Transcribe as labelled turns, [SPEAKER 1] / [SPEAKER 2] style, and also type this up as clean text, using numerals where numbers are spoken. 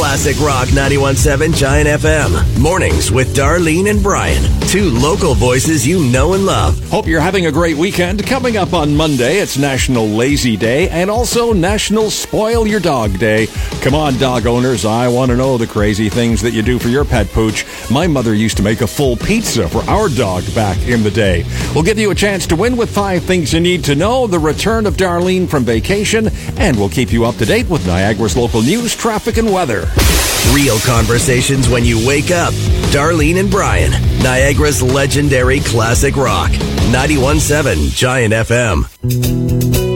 [SPEAKER 1] Classic Rock 91.7 Giant FM. Mornings with Darlene and Brian. Two local voices you know and love.
[SPEAKER 2] Hope you're having a great weekend. Coming up on Monday, it's National Lazy Day and also National Spoil Your Dog Day. Come on, dog owners. I want to know the crazy things that you do for your pet pooch. My mother used to make a full pizza for our dog back in the day. We'll give you a chance to win with 5 things you need to know, the return of Darlene from vacation, and we'll keep you up to date with Niagara's local news, traffic, and weather.
[SPEAKER 1] Real conversations when you wake up. Darlene and Brian, Niagara's legendary classic rock. 91.7 Giant FM.